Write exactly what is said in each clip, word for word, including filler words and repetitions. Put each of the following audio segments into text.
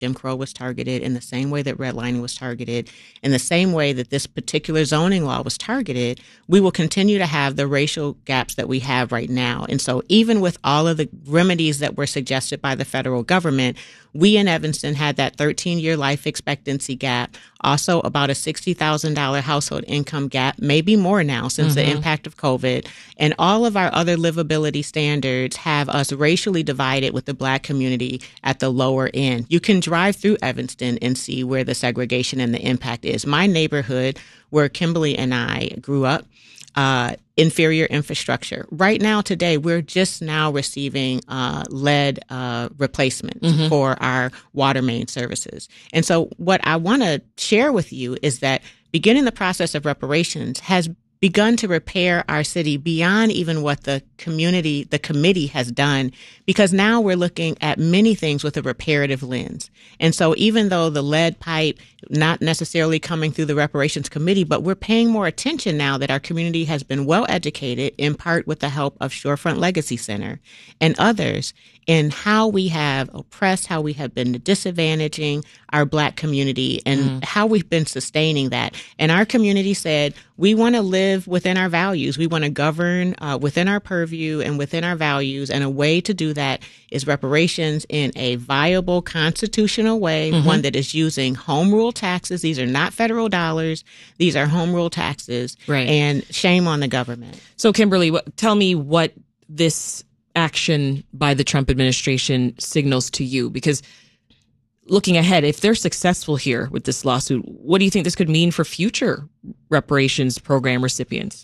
Jim Crow was targeted, in the same way that redlining was targeted, in the same way that this particular zoning law was targeted, we will continue to have the racial gaps that we have right now. And so even with all of the remedies that were suggested by the federal government, we in Evanston had that thirteen-year life expectancy gap, also about a sixty thousand dollars household income gap, maybe more now since mm-hmm. the impact of COVID. And all of our other livability standards have us racially divided with the Black community at the lower end. You can drive through Evanston and see where the segregation and the impact is. My neighborhood, where Kimberly and I grew up, uh, inferior infrastructure. Right now, today, we're just now receiving uh, lead uh, replacement mm-hmm. for our water main services. And so what I want to share with you is that beginning the process of reparations has begun to repair our city beyond even what the community, the committee has done, because now we're looking at many things with a reparative lens. And so even though the lead pipe, not necessarily coming through the reparations committee, but we're paying more attention now that our community has been well educated, in part with the help of Shorefront Legacy Center and others, in how we have oppressed, how we have been disadvantaging our Black community, and mm. how we've been sustaining that. And our community said, we want to live within our values. We want to govern uh, within our purview and within our values. And a way to do that is reparations in a viable constitutional way, mm-hmm. one that is using home rule taxes. These are not federal dollars. These are home rule taxes. Right. And shame on the government. So, Kimberly, what, tell me what this action by the Trump administration signals to you, because looking ahead, if they're successful here with this lawsuit, what do you think this could mean for future reparations program recipients?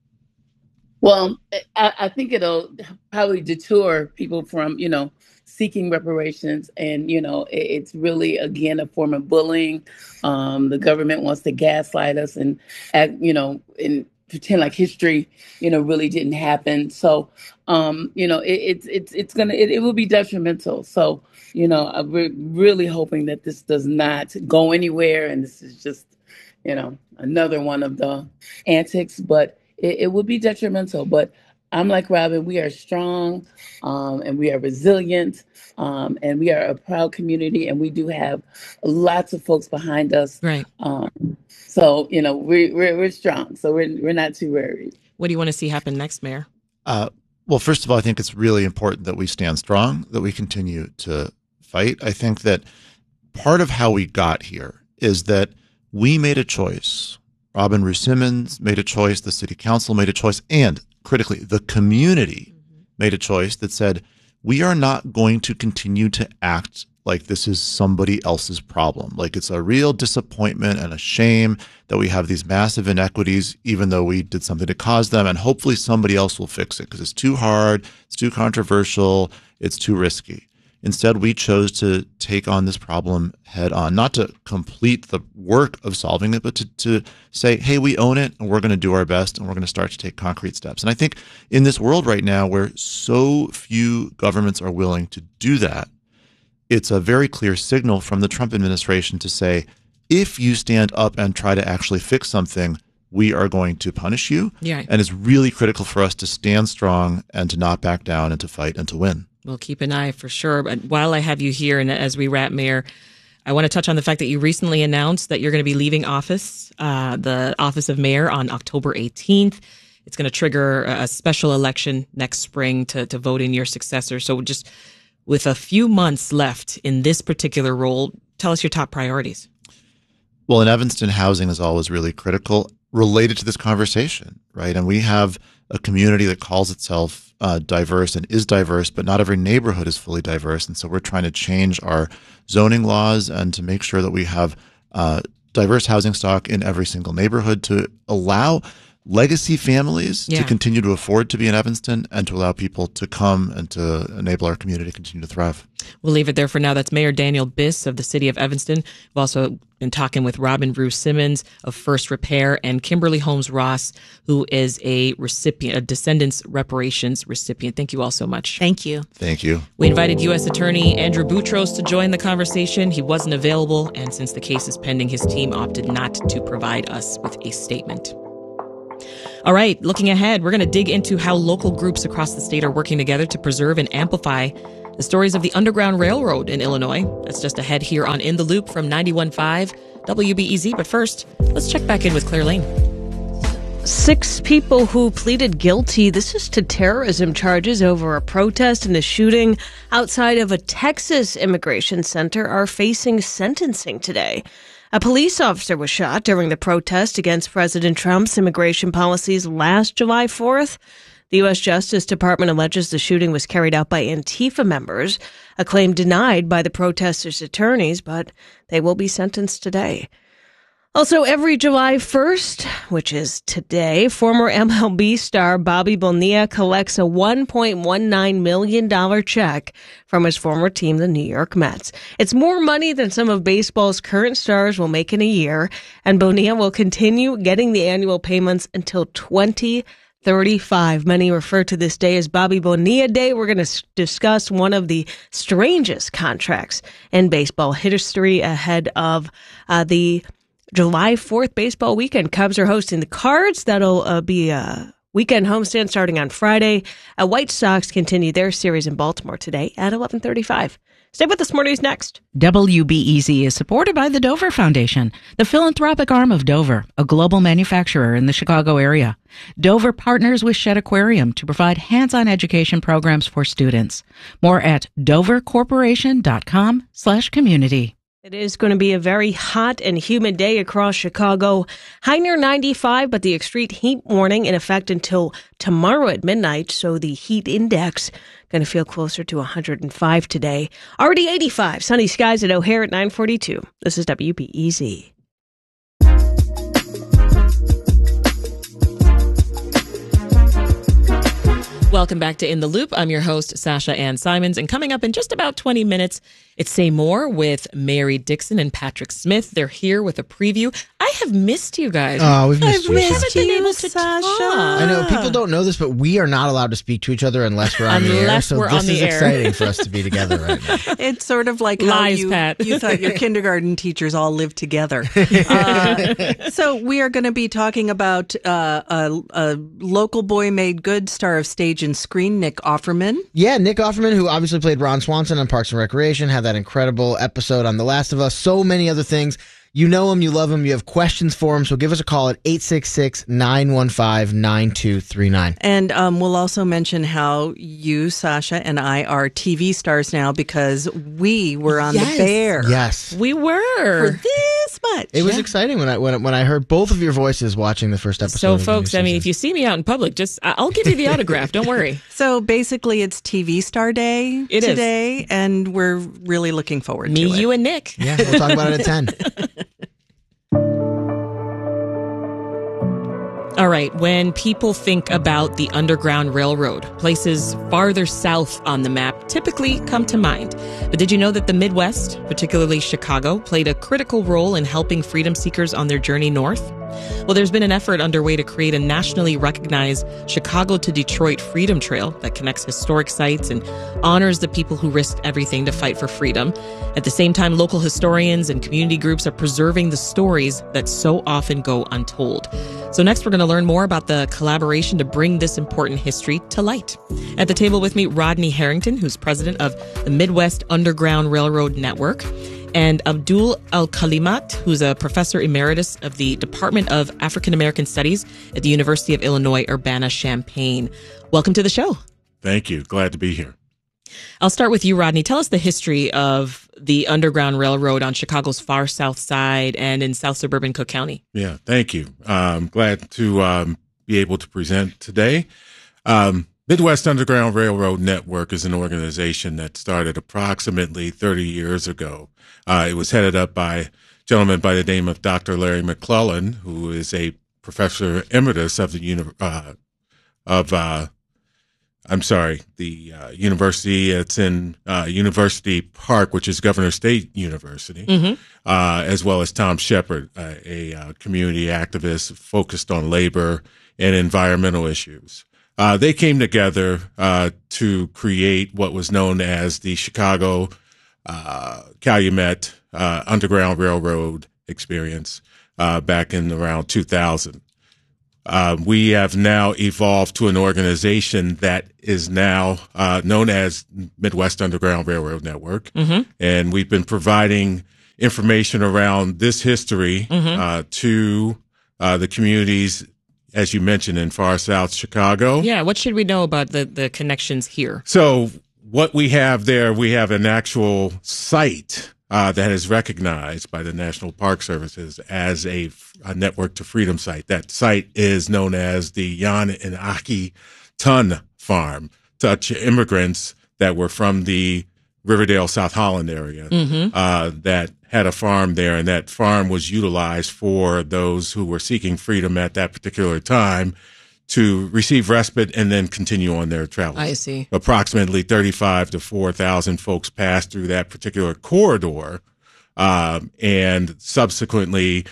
Well, I, I think it'll probably deter people from, you know, seeking reparations. And, you know, it, it's really, again, a form of bullying. Um, the government wants to gaslight us and, act, you know, and pretend like history, you know, really didn't happen. So, um, you know, it, it's it's it's gonna it, it will be detrimental. So, you know, I'm re- really hoping that this does not go anywhere, and this is just, you know, another one of the antics. But it, it would be detrimental. But I'm like Robin, we are strong, um, and we are resilient, um, and we are a proud community, and we do have lots of folks behind us. Right. Um, so, you know, we, we're we're strong, so we're we're not too worried. What do you want to see happen next, Mayor? Uh, well, first of all, I think it's really important that we stand strong, that we continue to fight. I think that part of how we got here is that we made a choice. Robin Rue Simmons made a choice. The city council made a choice. And critically, the community mm-hmm. made a choice that said, we are not going to continue to act like this is somebody else's problem. Like it's a real disappointment and a shame that we have these massive inequities, even though we did something to cause them. And hopefully somebody else will fix it because it's too hard, it's too controversial, it's too risky. Instead, we chose to take on this problem head on, not to complete the work of solving it, but to, to say, hey, we own it and we're going to do our best and we're going to start to take concrete steps. And I think in this world right now where so few governments are willing to do that, it's a very clear signal from the Trump administration to say, if you stand up and try to actually fix something, we are going to punish you. Yeah. And it's really critical for us to stand strong and to not back down and to fight and to win. We'll keep an eye for sure. But while I have you here, and as we wrap, Mayor, I want to touch on the fact that you recently announced that you're going to be leaving office, uh, the office of mayor, on October eighteenth. It's going to trigger a special election next spring to, to vote in your successor. So just with a few months left in this particular role, tell us your top priorities. Well, in Evanston, housing is always really critical related to this conversation, right? And we have a community that calls itself uh, diverse and is diverse, but not every neighborhood is fully diverse. And so we're trying to change our zoning laws and to make sure that we have uh, diverse housing stock in every single neighborhood to allow legacy families yeah. to continue to afford to be in Evanston and to allow people to come and to enable our community to continue to thrive. We'll leave it there for now. That's Mayor Daniel Biss of the city of Evanston. We've also been talking with Robin Rue Simmons of First Repair and Kimberly Holmes Ross, who is a recipient, a Descendants Reparations recipient. Thank you all so much. Thank you. Thank you. We invited U S Attorney Andrew Boutros to join the conversation. He wasn't available, and since the case is pending, his team opted not to provide us with a statement. All right, looking ahead, we're going to dig into how local groups across the state are working together to preserve and amplify the stories of the Underground Railroad in Illinois. That's just ahead here on In the Loop from ninety-one point five W B E Z. But first, let's check back in with Claire Lane. Six people who pleaded guilty, this is to terrorism charges over a protest and a shooting outside of a Texas immigration center, are facing sentencing today. A police officer was shot during the protest against President Trump's immigration policies last July fourth. The U S Justice Department alleges the shooting was carried out by Antifa members, a claim denied by the protesters' attorneys, but they will be sentenced today. Also, every July first, which is today, former M L B star Bobby Bonilla collects a one point one nine million dollars check from his former team, the New York Mets. It's more money than some of baseball's current stars will make in a year, and Bonilla will continue getting the annual payments until twenty thirty-five. Many refer to this day as Bobby Bonilla Day. We're going to s- discuss one of the strangest contracts in baseball history ahead of uh, the July fourth baseball weekend. Cubs are hosting the Cards. That'll uh, be a weekend homestand starting on Friday. Uh, White Sox continue their series in Baltimore today at eleven thirty-five. Stay with us. More news next. W B E Z is supported by the Dover Foundation, the philanthropic arm of Dover, a global manufacturer in the Chicago area. Dover partners with Shedd Aquarium to provide hands-on education programs for students. More at dovercorporation.com slash community. It is going to be a very hot and humid day across Chicago. High near ninety-five, but the extreme heat warning in effect until tomorrow at midnight. So the heat index going to feel closer to one hundred five today. Already eighty-five. Sunny skies at O'Hare at nine forty-two. This is W B E Z. Welcome back to In the Loop. I'm your host, Sasha Ann Simons, and coming up in just about twenty minutes, it's Say More with Mary Dixon and Patrick Smith. They're here with a preview. I have missed you guys. Oh, we've missed I've you. We haven't Missed been you, able to Sasha. talk. I know people don't know this, but we are not allowed to speak to each other unless we're on the air. Unless So we're this on the is air. exciting for us to be together right now. It's sort of like how Lies, you, Pat. you thought your kindergarten teachers all lived together. Uh, so we are going to be talking about uh, a, a local boy made good, star of stage and screen, Nick Offerman. Yeah, Nick Offerman, who obviously played Ron Swanson on Parks and Recreation, had that incredible episode on The Last of Us, so many other things. You know him, you love him, you have questions for him, so give us a call at eight six six, nine one five, nine two three nine. And um, we'll also mention how you, Sasha, and I are T V stars now because we were on Yes. The Bear. Yes. We For were. this much. It was Yeah. exciting when I when, when I heard both of your voices watching the first episode. So, of the new folks, I mean, season. if you see me out in public, just I- I'll give you the autograph. Don't worry. So basically, it's T V Star Day It is. today, and we're really looking forward Me, to it. you, and Nick. Yeah, we'll talk about it at ten. All right, when people think about the Underground Railroad, places farther south on the map typically come to mind. But did you know that the Midwest, particularly Chicago, played a critical role in helping freedom seekers on their journey north? Well, there's been an effort underway to create a nationally recognized Chicago to Detroit Freedom Trail that connects historic sites and honors the people who risked everything to fight for freedom. At the same time, local historians and community groups are preserving the stories that so often go untold. So next, we're going to learn more about the collaboration to bring this important history to light. At the table with me, Rodney Harrington, who's president of the Midwest Underground Railroad Network, and Abdul Al-Kalimat, who's a professor emeritus of the Department of African American Studies at the University of Illinois, Urbana-Champaign. Welcome to the show. Thank you. Glad to be here. I'll start with you, Rodney. Tell us the history of the Underground Railroad on Chicago's far south side and in South Suburban Cook County. Yeah, thank you. I'm glad to um, be able to present today. Um, Midwest Underground Railroad Network is an organization that started approximately thirty years ago. Uh, it was headed up by a gentleman by the name of Doctor Larry McClellan, who is a professor emeritus of the uni- uh, of uh, I'm sorry, the uh, university. It's in uh, University Park, which is Governor State University, Mm-hmm. uh, as well as Tom Shepard, uh, a uh, community activist focused on labor and environmental issues. Uh, they came together uh, to create what was known as the Chicago uh, Calumet uh, Underground Railroad experience uh, back in around two thousand. uh, we have now evolved to an organization that is now uh, known as Midwest Underground Railroad Network. Mm-hmm. And we've been providing information around this history mm-hmm. uh, to uh, the communities, as you mentioned, in far south Chicago. Yeah, what should we know about the, the connections here? So what we have there, we have an actual site uh, that is recognized by the National Park Services as a, a Network to Freedom site. That site is known as the Jan and Aki Ton Farm, Dutch immigrants that were from the Riverdale, South Holland area mm-hmm. uh, that had a farm there, and that farm was utilized for those who were seeking freedom at that particular time to receive respite and then continue on their travels. I see. Approximately thirty-five to four thousand folks passed through that particular corridor, um, and subsequently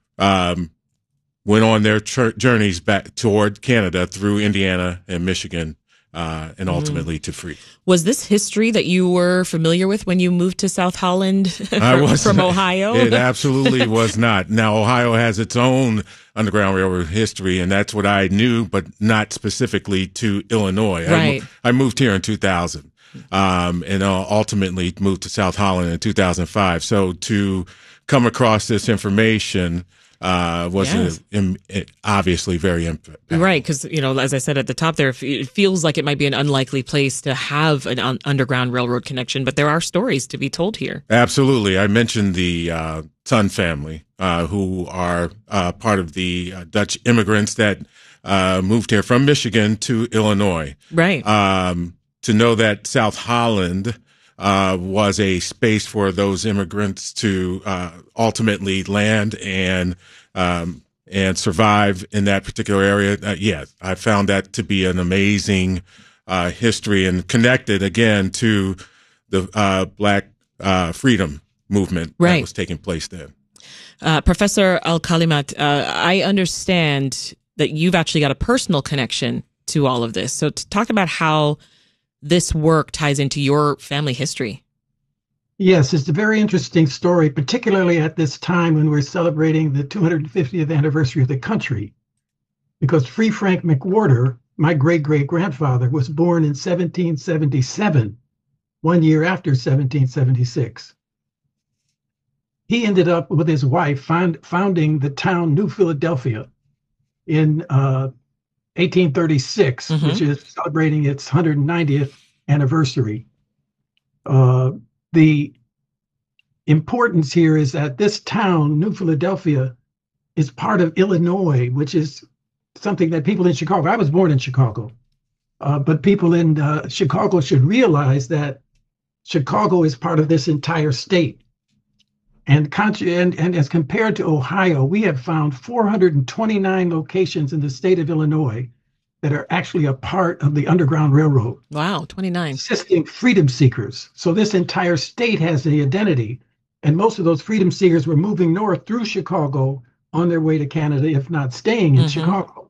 um, went on their ch- journeys back toward Canada through Indiana and Michigan. Uh, and ultimately mm. to free. Was this history that you were familiar with when you moved to South Holland from, I was, from Ohio? It absolutely was not. Now, Ohio has its own Underground Railroad history, and that's what I knew, but not specifically to Illinois. Right. I, I moved here in two thousand, um, and uh, ultimately moved to South Holland in two thousand five. So to come across this information Uh, was yes. a, im, it obviously very impactful. Right, because, you know, as I said at the top there, it feels like it might be an unlikely place to have an un- underground railroad connection, but there are stories to be told here. Absolutely. I mentioned the uh, Ton family, uh, who are uh, part of the uh, Dutch immigrants that uh, moved here from Michigan to Illinois. Right. Um, to know that South Holland Uh, was a space for those immigrants to uh, ultimately land and um, and survive in that particular area. Uh, yeah, I found that to be an amazing uh, history and connected again to the uh, Black uh, freedom movement right. that was taking place then. Uh, Professor Al-Kalimat, uh, I understand that you've actually got a personal connection to all of this. So to talk about how this work ties into your family history. Yes, it's a very interesting story, particularly at this time when we're celebrating the two hundred fiftieth anniversary of the country. Because Free Frank McWhorter, my great-great-grandfather, was born in seventeen seventy-seven, one year after seventeen seventy-six. He ended up with his wife found, founding the town New Philadelphia in uh, eighteen thirty-six, mm-hmm. which is celebrating its one hundred ninetieth anniversary. Uh, the importance here is that this town, New Philadelphia, is part of Illinois, which is something that people in Chicago, I was born in Chicago, uh, but people in uh, Chicago should realize that Chicago is part of this entire state. And, and, and as compared to Ohio, we have found four hundred twenty-nine locations in the state of Illinois that are actually a part of the Underground Railroad. Wow, twenty-nine. Assisting freedom seekers. So this entire state has an identity. And most of those freedom seekers were moving north through Chicago on their way to Canada, if not staying in mm-hmm. Chicago.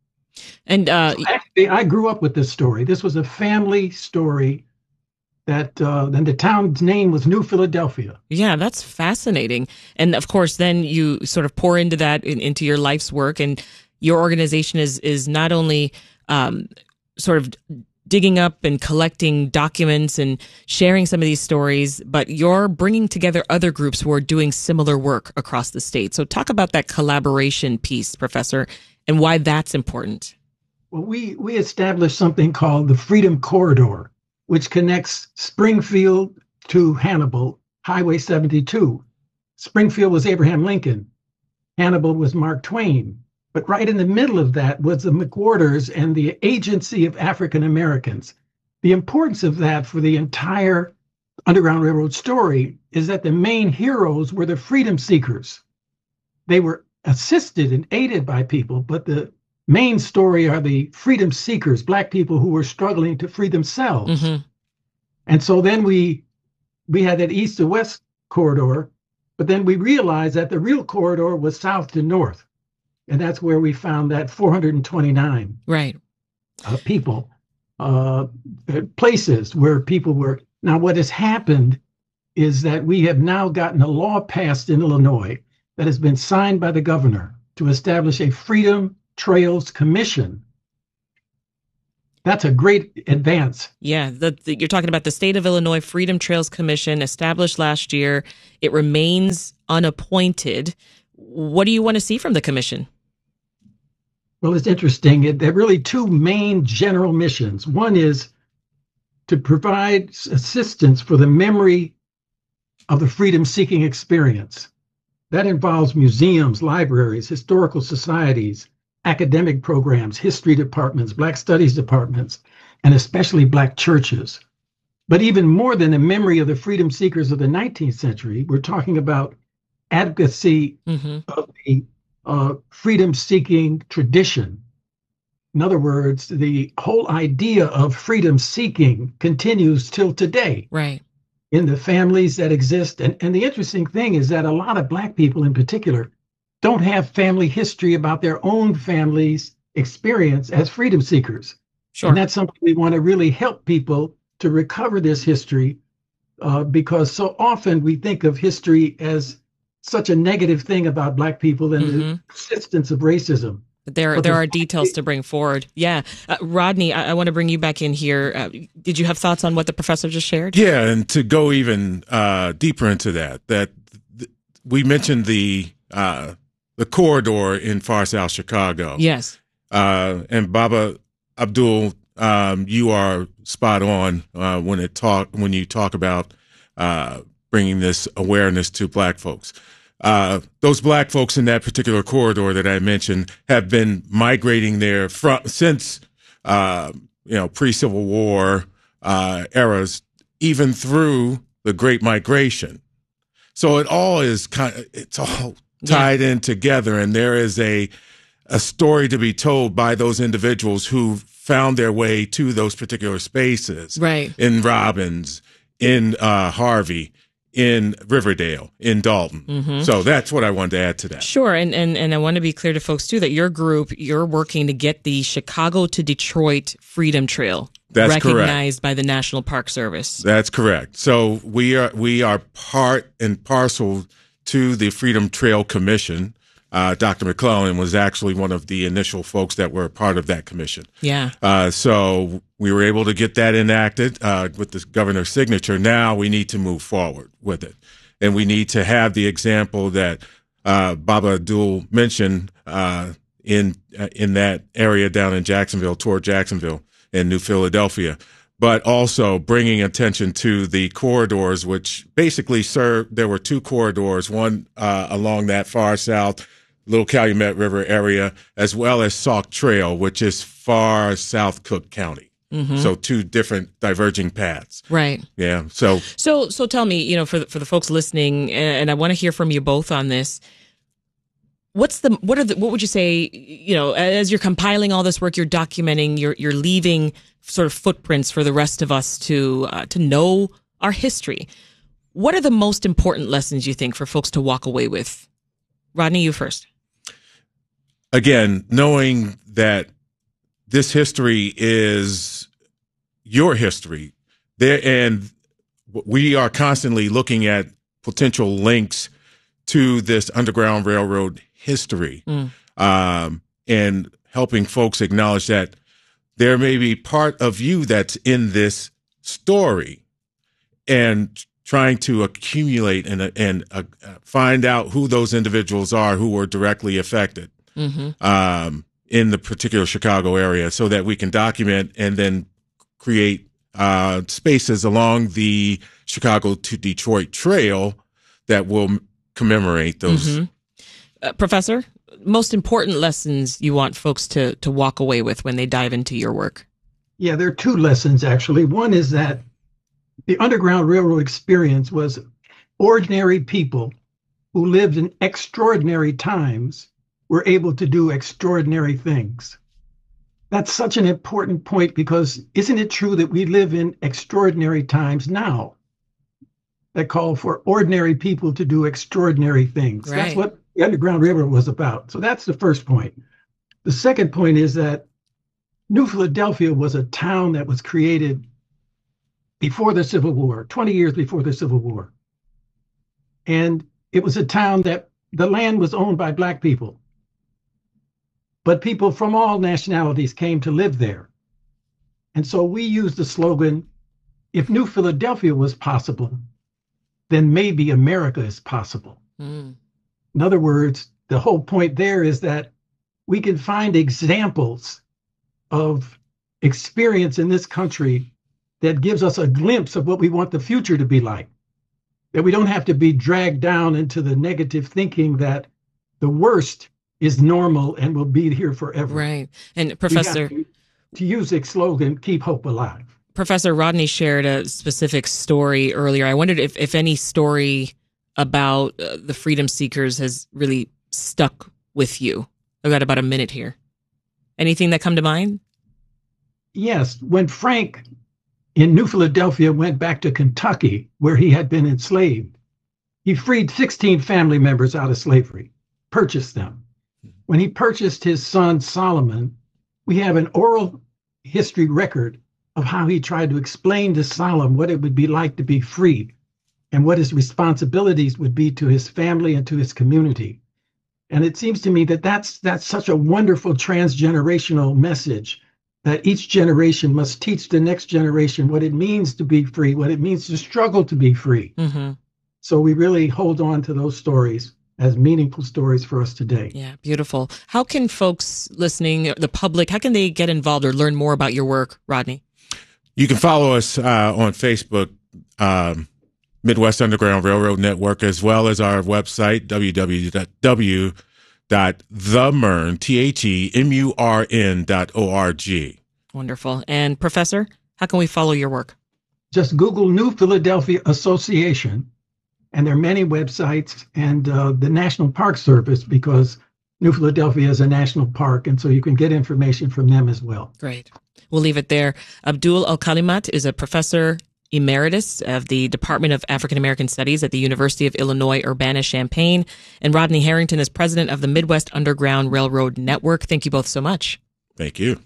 And uh, so actually, I grew up with this story. This was a family story. That uh, then the town's name was New Philadelphia. Yeah, that's fascinating. And of course, then you sort of pour into that in, into your life's work, and your organization is is not only um, sort of digging up and collecting documents and sharing some of these stories, but you're bringing together other groups who are doing similar work across the state. So talk about that collaboration piece, Professor, and why that's important. Well, we we established something called the Freedom Corridor, which connects Springfield to Hannibal, Highway seventy-two. Springfield was Abraham Lincoln. Hannibal was Mark Twain. But right in the middle of that was the McWhorters and the Agency of African Americans. The importance of that for the entire Underground Railroad story is that the main heroes were the freedom seekers. They were assisted and aided by people, but the main story are the freedom seekers, Black people who were struggling to free themselves. Mm-hmm. And so then we we had that east to west corridor, but then we realized that the real corridor was south to north. And that's where we found that four hundred twenty-nine right. uh, people, uh, places where people were. Now, what has happened is that we have now gotten a law passed in Illinois that has been signed by the governor to establish a freedom Trails Commission. That's a great advance. Yeah, the, the, you're talking about the State of Illinois Freedom Trails Commission, established last year. It remains unappointed. What do you want to see from the commission? Well, it's interesting. It, there are really two main general missions. One is to provide assistance for the memory of the freedom-seeking experience. That involves museums, libraries, historical societies, academic programs, history departments, Black studies departments, and especially Black churches. But even more than the memory of the freedom seekers of the nineteenth century, we're talking about advocacy mm-hmm. of the uh, freedom-seeking tradition. In other words, the whole idea of freedom-seeking continues till today. Right. In the families that exist. And, and the interesting thing is that a lot of Black people in particular don't have family history about their own family's experience as freedom seekers. Sure. And that's something we want to really help people to recover this history, uh, because so often we think of history as such a negative thing about Black people and mm-hmm. the persistence of racism. But there, but there are details to bring forward. Yeah. Uh, Rodney, I, I want to bring you back in here. Uh, did you have thoughts on what the professor just shared? Yeah, and to go even uh, deeper into that, that th- we mentioned the uh, the corridor in far South Chicago. Yes. Uh, and Baba Abdul, um, you are spot on uh, when it talk when you talk about uh, bringing this awareness to Black folks. Uh, those Black folks in that particular corridor that I mentioned have been migrating there from since uh, you know pre-Civil War uh, eras, even through the Great Migration. So it all is kind of, it's all tied yeah. in together, and there is a a story to be told by those individuals who found their way to those particular spaces. Right. In Robbins, in uh, Harvey, in Riverdale, in Dalton. Mm-hmm. So that's what I wanted to add to that. Sure. And, and, and I want to be clear to folks, too, that your group, you're working to get the Chicago to Detroit Freedom Trail that's recognized correct. by the National Park Service. That's correct. So we are we are part and parcel to the Freedom Trail Commission. Uh, Doctor McClellan was actually one of the initial folks that were part of that commission. Yeah. Uh, so we were able to get that enacted uh, with the governor's signature. Now we need to move forward with it. And we need to have the example that uh, Baba Abdul mentioned uh, in uh, in that area down in Jacksonville, toward Jacksonville and New Philadelphia, but also bringing attention to the corridors, which basically serve, there were two corridors, one uh, along that far south, Little Calumet River area, as well as Sauk Trail, which is far south Cook County. Mm-hmm. So two different diverging paths. Right. Yeah. So, so, so tell me, you know, for the, for the folks listening, and I want to hear from you both on this. What's the, what are the, what would you say, you know, as you're compiling all this work, you're documenting, you're, you're leaving sort of footprints for the rest of us to, uh, to know our history. What are the most important lessons you think for folks to walk away with? Rodney, you first. Again, knowing that this history is your history there, and we are constantly looking at potential links to this Underground Railroad history, mm. um, and helping folks acknowledge that there may be part of you that's in this story, and trying to accumulate and and uh, find out who those individuals are who were directly affected. Mm-hmm. Um, in the particular Chicago area, so that we can document and then create uh, spaces along the Chicago to Detroit Trail that will commemorate those. Mm-hmm. Uh, Professor, most important lessons you want folks to to walk away with when they dive into your work? Yeah, there are two lessons, actually. One is that the Underground Railroad experience was ordinary people who lived in extraordinary times were able to do extraordinary things. That's such an important point, because isn't it true that we live in extraordinary times now that call for ordinary people to do extraordinary things? Right. That's what the Underground Railroad was about. So that's the first point. The second point is that New Philadelphia was a town that was created before the Civil War, twenty years before the Civil War. And it was a town that the land was owned by Black people. but people from all nationalities came to live there. And so we used the slogan, if New Philadelphia was possible, then maybe America is possible. Mm. In other words, the whole point there is that we can find examples of experience in this country that gives us a glimpse of what we want the future to be like. That we don't have to be dragged down into the negative thinking that the worst is normal and will be here forever. Right. And Professor, to, to use the slogan, keep hope alive. Professor Rodney shared a specific story earlier. I wondered if, if any story about uh, the freedom seekers has really stuck with you. I've got about a minute here. Anything that come to mind? Yes. When Frank in New Philadelphia went back to Kentucky, where he had been enslaved, he freed sixteen family members out of slavery, purchased them. When he purchased his son Solomon, we have an oral history record of how he tried to explain to Solomon what it would be like to be free and what his responsibilities would be to his family and to his community. And it seems to me that that's, that's such a wonderful transgenerational message, that each generation must teach the next generation what it means to be free, what it means to struggle to be free. Mm-hmm. So we really hold on to those stories as meaningful stories for us today. Yeah, beautiful. How can folks listening, the public, how can they get involved or learn more about your work, Rodney? You can follow us uh, on Facebook, um, Midwest Underground Railroad Network, as well as our website, w w w dot the murn, T H E M U R N dot O R G. Wonderful. And Professor, how can we follow your work? Just Google New Philadelphia Association, and there are many websites, and uh, the National Park Service, because New Philadelphia is a national park, and so you can get information from them as well. Great. We'll leave it there. Abdul Al-Kalimat is a professor emeritus of the Department of African American Studies at the University of Illinois Urbana-Champaign, and Rodney Harrington is president of the Midwest Underground Railroad Network. Thank you both so much. Thank you.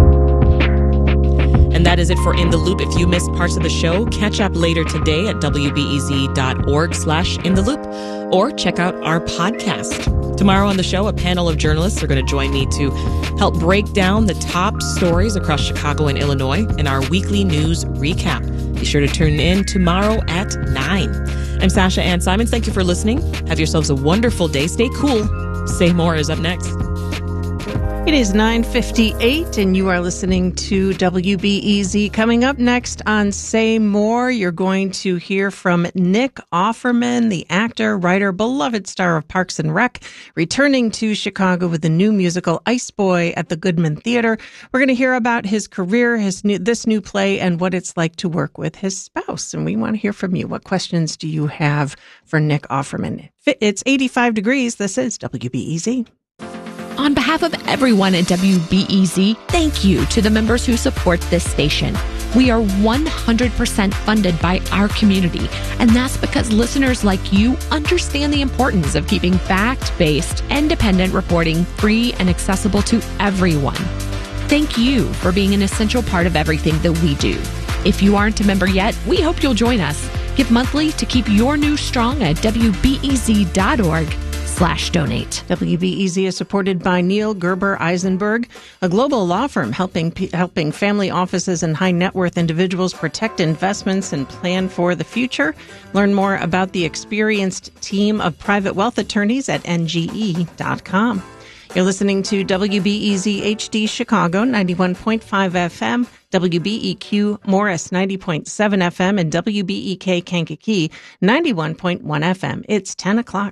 And that is it for In the Loop. If you missed parts of the show, catch up later today at w b e z dot org slash in the loop, or check out our podcast. Tomorrow on the show, a panel of journalists are going to join me to help break down the top stories across Chicago and Illinois in our weekly news recap. Be sure to tune in tomorrow at nine. I'm Sasha Ann Simons. Thank you for listening. Have yourselves a wonderful day. Stay cool. Say More is up next. It is nine fifty-eight, and you are listening to W B E Z. Coming up next on Say More, you're going to hear from Nick Offerman, the actor, writer, beloved star of Parks and Rec, returning to Chicago with the new musical Ice Boy at the Goodman Theater. We're going to hear about his career, his new, this new play, and what it's like to work with his spouse. And we want to hear from you. What questions do you have for Nick Offerman? It's eighty-five degrees. This is W B E Z. On behalf of everyone at W B E Z, thank you to the members who support this station. We are one hundred percent funded by our community, and that's because listeners like you understand the importance of keeping fact-based, independent reporting free and accessible to everyone. Thank you for being an essential part of everything that we do. If you aren't a member yet, we hope you'll join us. Give monthly to keep your news strong at w b e z dot org. Slash donate. W B E Z is supported by Neil Gerber Eisenberg, a global law firm helping helping family offices and high net worth individuals protect investments and plan for the future. Learn more about the experienced team of private wealth attorneys at N G E dot com. You're listening to W B E Z H D Chicago, ninety-one point five F M, W B E Q Morris, ninety point seven F M, and W B E K Kankakee, ninety-one point one F M. It's ten o'clock.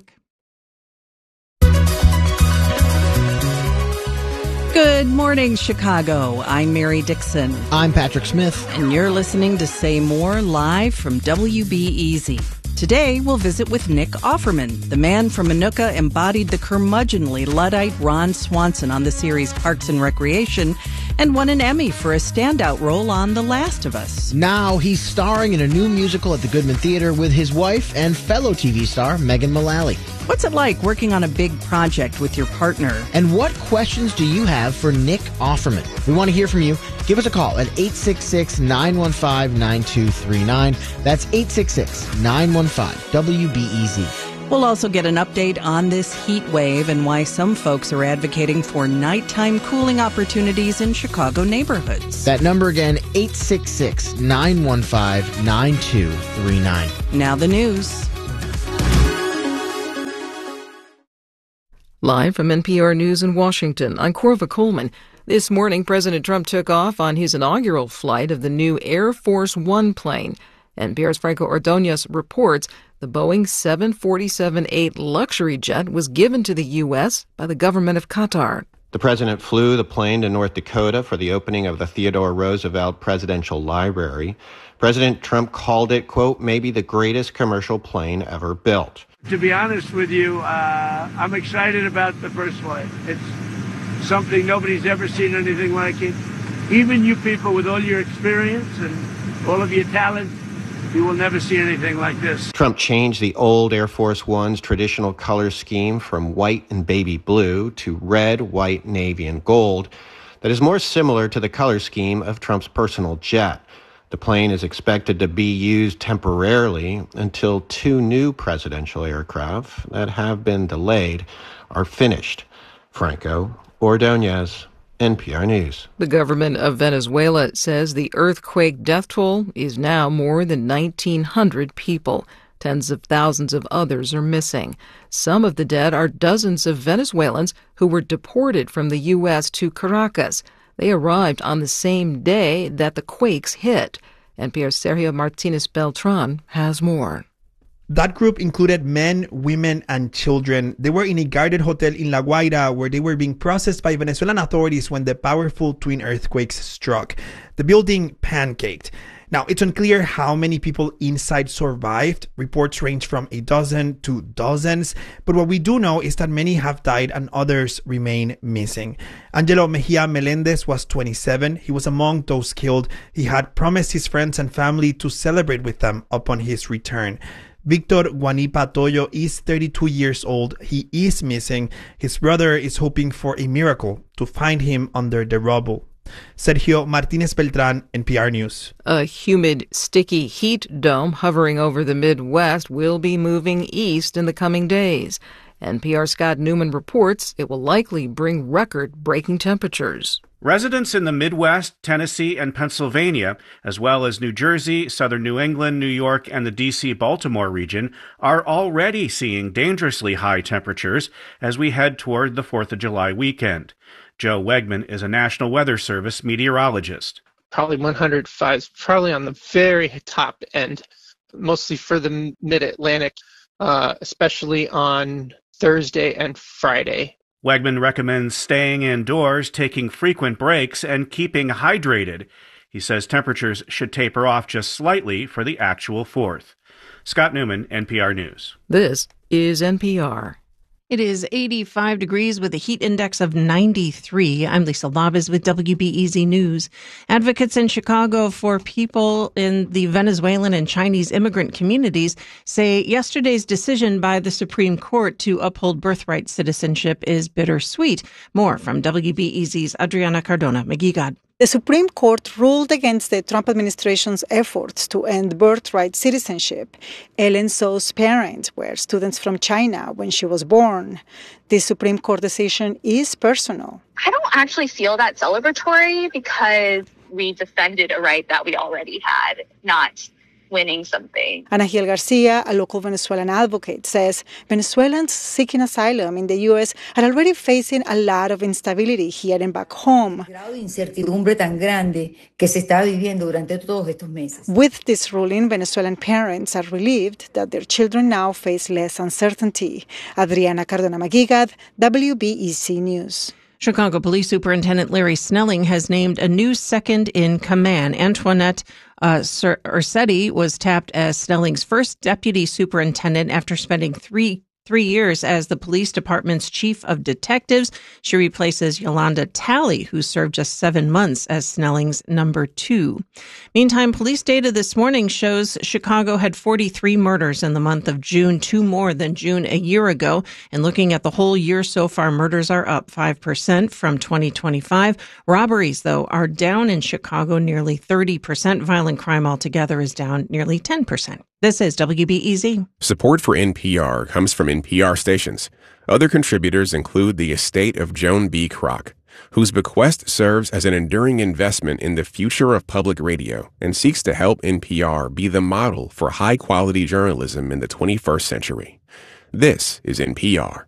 Good morning, Chicago. I'm Mary Dixon. I'm Patrick Smith. And you're listening to Say More live from W B E Z. Today, we'll visit with Nick Offerman. The man from Minooka embodied the curmudgeonly Luddite Ron Swanson on the series Parks and Recreation and won an Emmy for a standout role on The Last of Us. Now he's starring in a new musical at the Goodman Theater with his wife and fellow T V star Megan Mullally. What's it like working on a big project with your partner? And what questions do you have for Nick Offerman? We want to hear from you. Give us a call at eight six six, nine one five, nine two three nine. That's eight six six, nine one five, W B E Z. We'll also get an update on this heat wave and why some folks are advocating for nighttime cooling opportunities in Chicago neighborhoods. That number again, eight six six, nine one five, nine two three nine. Now the news. Live from N P R News in Washington, I'm Corva Coleman. This morning, President Trump took off on his inaugural flight of the new Air Force One plane. N P R's Franco Ordonez reports the Boeing seven forty-seven eight luxury jet was given to the U S by the government of Qatar. The president flew the plane to North Dakota for the opening of the Theodore Roosevelt Presidential Library. President Trump called it, quote, maybe the greatest commercial plane ever built. To be honest with you, uh, I'm excited about the first flight. It's something nobody's ever seen anything like it. Even you people with all your experience and all of your talent, you will never see anything like this. Trump changed the old Air Force One's traditional color scheme from white and baby blue to red, white, navy, and gold that is more similar to the color scheme of Trump's personal jet. The plane is expected to be used temporarily until two new presidential aircraft that have been delayed are finished. Franco Ordonez, N P R News. The government of Venezuela says the earthquake death toll is now more than nineteen hundred people. Tens of thousands of others are missing. Some of the dead are dozens of Venezuelans who were deported from the U S to Caracas. They arrived on the same day that the quakes hit. N P R's Sergio Martinez Beltran has more. That group included men, women, and children. They were in a guarded hotel in La Guaira where they were being processed by Venezuelan authorities when the powerful twin earthquakes struck. The building pancaked. Now, it's unclear how many people inside survived. Reports range from a dozen to dozens. But what we do know is that many have died and others remain missing. Angelo Mejia Melendez was twenty-seven. He was among those killed. He had promised his friends and family to celebrate with them upon his return. Victor Guanipa Toyo is thirty-two years old. He is missing. His brother is hoping for a miracle to find him under the rubble. Sergio Martinez Beltran, N P R News. A humid, sticky heat dome hovering over the Midwest will be moving east in the coming days. N P R's Scott Newman reports it will likely bring record-breaking temperatures. Residents in the Midwest, Tennessee, and Pennsylvania, as well as New Jersey, southern New England, New York, and the D C Baltimore region, are already seeing dangerously high temperatures as we head toward the fourth of July weekend. Joe Wegman is a National Weather Service meteorologist. Probably one hundred five is probably on the very top end, mostly for the mid-Atlantic, uh, especially on Thursday and Friday. Wegman recommends staying indoors, taking frequent breaks, and keeping hydrated. He says temperatures should taper off just slightly for the actual fourth. Scott Newman, N P R News. This is N P R. It is eighty-five degrees with a heat index of ninety-three. I'm Lisa Labas with W B E Z News. Advocates in Chicago for people in the Venezuelan and Chinese immigrant communities say yesterday's decision by the Supreme Court to uphold birthright citizenship is bittersweet. More from W B E Z's Adriana Cardona McGeegod. The Supreme Court ruled against the Trump administration's efforts to end birthright citizenship. Ellen So's parents were students from China when she was born. The Supreme Court decision is personal. I don't actually feel that celebratory because we defended a right that we already had, not winning something. Anahiel Garcia, a local Venezuelan advocate, says Venezuelans seeking asylum in the U S are already facing a lot of instability here and back home. With this ruling, Venezuelan parents are relieved that their children now face less uncertainty. Adriana Cardona McGeegad, W B E Z News. Chicago Police Superintendent Larry Snelling has named a new second in command. Antoinette uh, Ursetti was tapped as Snelling's first deputy superintendent after spending three Three years as the police department's chief of detectives. She replaces Yolanda Talley, who served just seven months as Snelling's number two. Meantime, police data this morning shows Chicago had forty-three murders in the month of June, two more than June a year ago. And looking at the whole year so far, murders are up five percent from twenty twenty-five. Robberies, though, are down in Chicago nearly thirty percent. Violent crime altogether is down nearly ten percent. This is W B E Z. Support for N P R comes from N P R stations. Other contributors include the estate of Joan B. Kroc, whose bequest serves as an enduring investment in the future of public radio and seeks to help N P R be the model for high-quality journalism in the twenty-first century. This is N P R.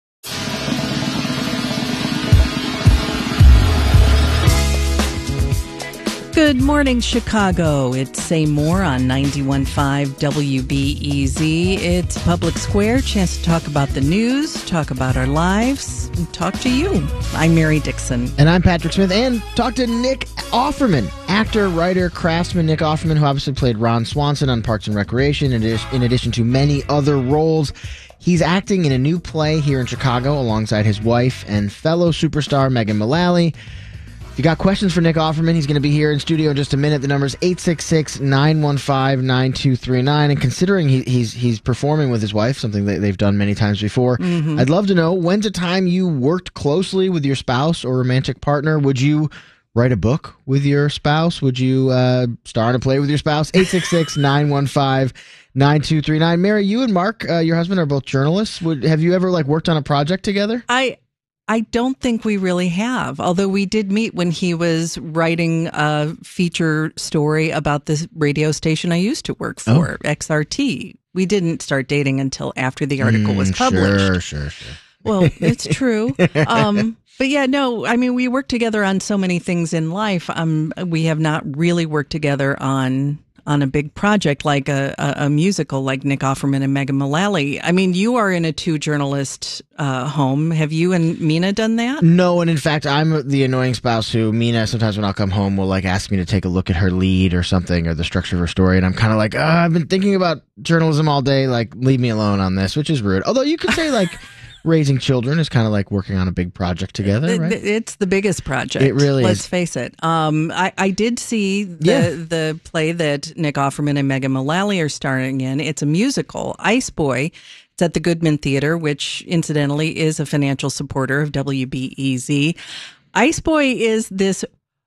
Good morning, Chicago. It's Say More on ninety-one point five W B E Z. It's Public Square, chance to talk about the news, talk about our lives, and talk to you. I'm Mary Dixon. And I'm Patrick Smith, and talk to Nick Offerman, actor, writer, craftsman Nick Offerman, who obviously played Ron Swanson on Parks and Recreation, in addition, in addition to many other roles. He's acting in a new play here in Chicago alongside his wife and fellow superstar Megan Mullally. If you got questions for Nick Offerman, he's going to be here in studio in just a minute. The number is eight six six, nine one five, nine two three nine. And considering he, he's he's performing with his wife, something that they've done many times before, mm-hmm. I'd love to know, when's a time you worked closely with your spouse or romantic partner? Would you write a book with your spouse? Would you uh, star in a play with your spouse? eight six six, nine one five, nine two three nine. Mary, you and Mark, uh, your husband, are both journalists. Would have you ever like worked on a project together? I... I don't think we really have, although we did meet when he was writing a feature story about the radio station I used to work for, oh. X R T. We didn't start dating until after the article mm, was published. Sure, sure, sure. Well, it's true. Um, but yeah, no, I mean, we work together on so many things in life. Um, we have not really worked together on on a big project like a, a, a musical like Nick Offerman and Megan Mullally. I mean, you are in a two-journalist uh, home. Have you and Mina done that? No, and in fact, I'm the annoying spouse who Mina, sometimes when I'll come home, will like ask me to take a look at her lead or something or the structure of her story, and I'm kind of like, oh, I've been thinking about journalism all day, like, leave me alone on this, which is rude. Although you could say, like, raising children is kind of like working on a big project together, right? It's the biggest project. It really Let's is. Let's face it. Um, I, I did see the, yeah. the play that Nick Offerman and Megan Mullally are starring in. It's a musical, Ice Boy. It's at the Goodman Theater, which incidentally is a financial supporter of W B E Z. Ice Boy is this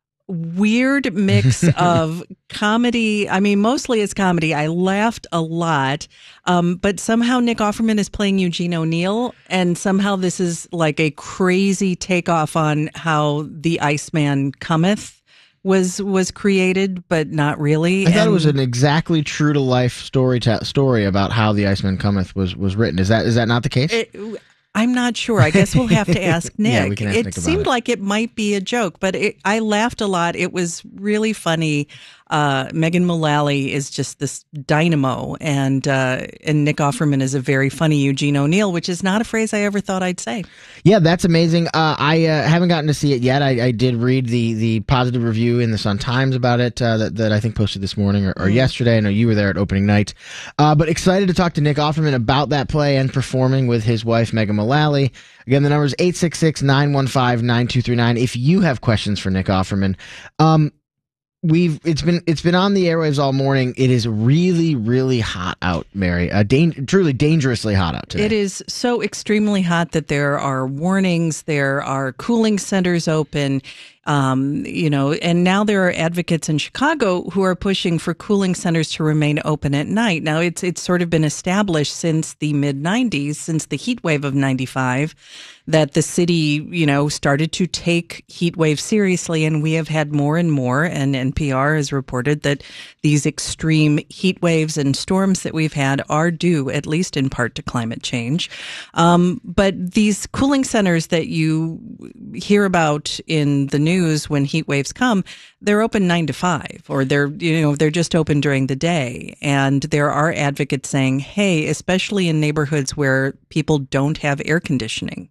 weird mix of comedy. I mean, mostly it's comedy. I laughed a lot. Um, but somehow Nick Offerman is playing Eugene O'Neill, and somehow this is like a crazy takeoff on how the Iceman Cometh was was created, but not really. I thought and it was an exactly true to life story ta- story about how the Iceman Cometh was was written. Is that is that not the case? It, I'm not sure. I guess we'll have to ask Nick. Yeah, we can ask it Nick about seemed it. like it might be a joke, but it, I laughed a lot. It was really funny. Uh, Megan Mullally is just this dynamo, and uh, and Nick Offerman is a very funny Eugene O'Neill, which is not a phrase I ever thought I'd say. Yeah, that's amazing. Uh, I uh, haven't gotten to see it yet. I, I did read the the positive review in the Sun Times about it uh, that, that I think posted this morning or, or mm. yesterday. I know you were there at opening night. Uh, but excited to talk to Nick Offerman about that play and performing with his wife, Megan Mullally. Again, the number is eight six six, nine one five, nine two three nine if you have questions for Nick Offerman. Um, We've it's been it's been on the airwaves all morning. It is really really hot out, Mary. Uh, dan- truly dangerously hot out today. It is so extremely hot that there are warnings. There are cooling centers open. Um, you know, and now there are advocates in Chicago who are pushing for cooling centers to remain open at night. Now, it's it's sort of been established since the mid nineties, since the heat wave of ninety-five, that the city, you know, started to take heat wave seriously, and we have had more and more. And N P R has reported that these extreme heat waves and storms that we've had are due, at least in part, to climate change. Um, but these cooling centers that you hear about in the news when heat waves come, they're open nine to five, or they're, you know, they're just open during the day. And there are advocates saying, hey, especially in neighborhoods where people don't have air conditioning,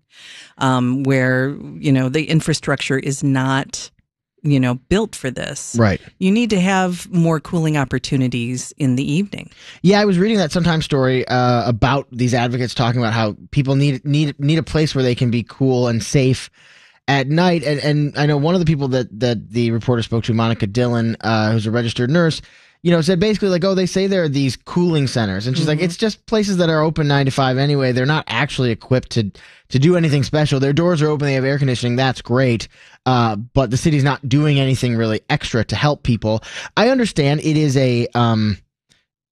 um, where, you know, the infrastructure is not, you know, built for this. Right. You need to have more cooling opportunities in the evening. Yeah, I was reading that Sun-Times story uh, about these advocates talking about how people need need need a place where they can be cool and safe at night. And and I know one of the people that, that the reporter spoke to, Monica Dillon, uh, who's a registered nurse, you know, said basically like, oh, they say there are these cooling centers. And she's mm-hmm. like, it's just places that are open nine to five anyway. They're not actually equipped to to do anything special. Their doors are open. They have air conditioning. That's great. Uh, but the city's not doing anything really extra to help people. I understand it is a, um,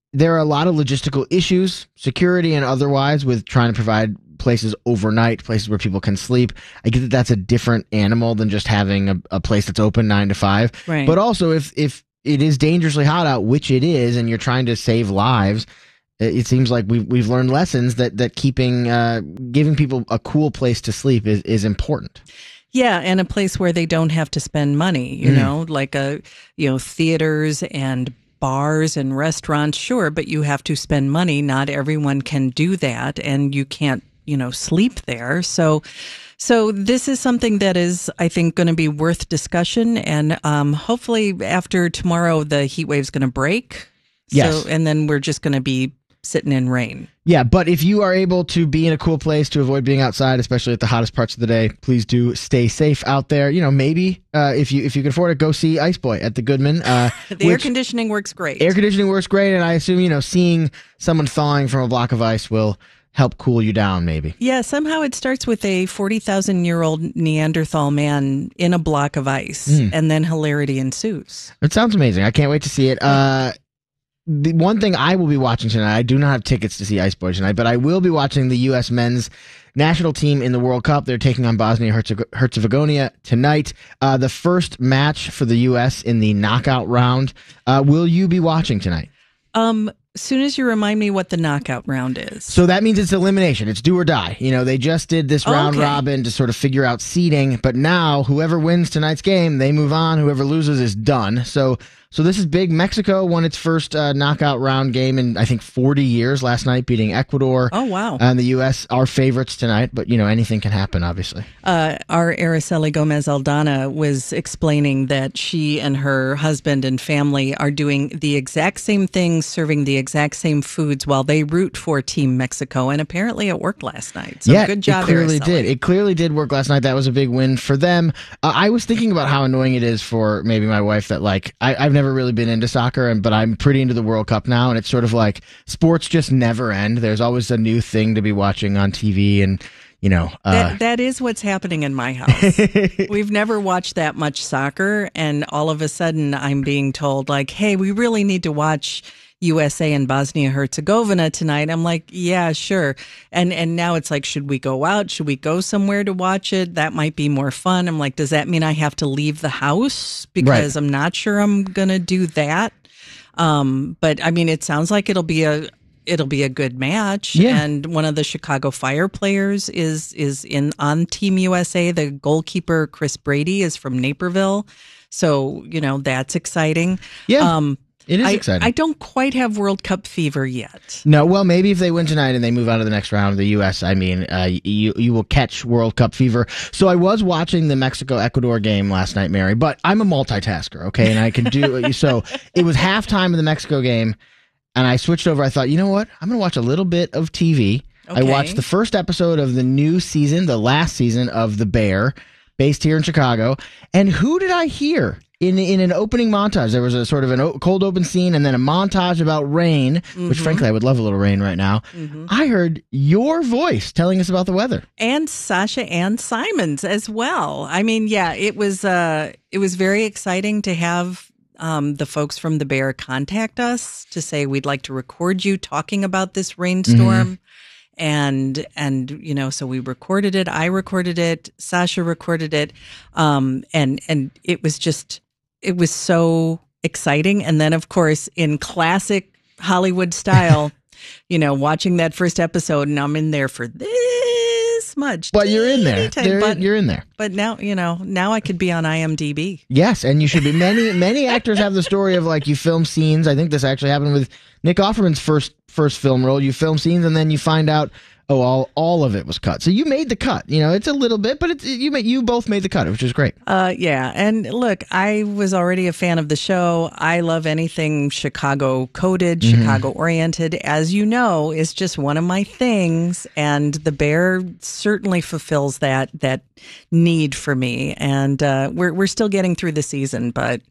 there are a lot of logistical issues, security and otherwise, with trying to provide places overnight, places where people can sleep. I get that that's a different animal than just having a, a place that's open nine to five. Right. But also, if if it is dangerously hot out, which it is, and you're trying to save lives, it seems like we've we've learned lessons that that keeping uh, giving people a cool place to sleep is is important. Yeah, and a place where they don't have to spend money. You Mm. know, like a you know theaters and bars and restaurants, sure, but you have to spend money. Not everyone can do that, and you can't, you know, sleep there. So, so this is something that is, I think, going to be worth discussion. And um, hopefully after tomorrow, the heat wave's going to break. Yes. So, and then we're just going to be sitting in rain. Yeah, but if you are able to be in a cool place to avoid being outside, especially at the hottest parts of the day, please do stay safe out there. You know, maybe uh, if you if you can afford it, go see Ice Boy at the Goodman. Uh, The air conditioning works great. Air conditioning works great, and I assume, you know, seeing someone thawing from a block of ice will help cool you down, maybe. Yeah, somehow it starts with a forty thousand year old Neanderthal man in a block of ice, Mm. and then hilarity ensues. It sounds amazing. I can't wait to see it. Uh, the one thing I will be watching tonight, I do not have tickets to see Ice Boy tonight, but I will be watching the U S men's national team in the World Cup. They're taking on Bosnia-Herzegovina tonight. Uh, the first match for the U S in the knockout round. Uh, will you be watching tonight? Um, as soon as you remind me what the knockout round is. So that means it's elimination. It's do or die. You know, they just did this Oh, round okay. robin to sort of figure out seeding, but now whoever wins tonight's game, they move on. Whoever loses is done. So so this is big. Mexico won its first uh, knockout round game in, I think, forty years last night, beating Ecuador. Oh, wow. And the U S are favorites tonight, but, you know, anything can happen, obviously. Uh, our Araceli Gomez Aldana was explaining that she and her husband and family are doing the exact same things, serving the exact same foods while they root for Team Mexico. And apparently it worked last night. So yeah, good job, it clearly Araceli. did. It clearly did work last night. That was a big win for them. Uh, I was thinking about how annoying it is for maybe my wife that, like, I, I've never really been into soccer, and but I'm pretty into the World Cup now, and it's sort of like sports just never end. There's always a new thing to be watching on T V, and, you know. Uh, That, that is what's happening in my house. We've never watched that much soccer, and all of a sudden I'm being told, like, hey, we really need to watch U S A and Bosnia-Herzegovina tonight. I'm like, yeah, sure. And and now it's like, should we go out? Should we go somewhere to watch it? That might be more fun. I'm like, does that mean I have to leave the house? Because Right. I'm not sure I'm going to do that. Um, but I mean, it sounds like it'll be a it'll be a good match. Yeah. And one of the Chicago Fire players is is in on Team U S A. The goalkeeper Chris Brady is from Naperville, so you know that's exciting. Yeah, um, it is I, exciting. I don't quite have World Cup fever yet. No, well, maybe if they win tonight and they move on to the next round of the U S, I mean, uh, you you will catch World Cup fever. So I was watching the Mexico-Ecuador game last night, Mary, but I'm a multitasker, okay? And I can do, so it was halftime of the Mexico game, and I switched over. I thought, you know what? I'm going to watch a little bit of T V. I Okay. watched the first episode of the new season, the last season of The Bear, based here in Chicago. And who did I hear? In in an opening montage, there was a sort of a o- cold open scene and then a montage about rain, which Mhm. frankly I would love a little rain right now. Mhm. I heard your voice telling us about the weather. And Sasha Ann Simons as well. I mean, yeah, it was uh, it was very exciting to have um, the folks from the Bear contact us to say we'd like to record you talking about this rainstorm. And, and, you know, so we recorded it. I recorded it. Sasha recorded it. Um, and, and it was just, it was so exciting. And then, of course, in classic Hollywood style, you know, watching that first episode, and I'm in there for this much. But you're in there. Time, There- but- you're in there. But now, you know, now I could be on I M D B. Yes, and you should be. Many many actors have the story of, like, you film scenes. I think this actually happened with Nick Offerman's first first film role. You film scenes and then you find out, oh, all all of it was cut. So you made the cut. You know, it's a little bit, but it's you made, you both made the cut, which is great. Uh, yeah. And look, I was already a fan of the show. I love anything Chicago coded, Mhm. Chicago oriented. As you know, is just one of my things. And The Bear certainly fulfills that, that need for me. And, uh, we're, we're still getting through the season, but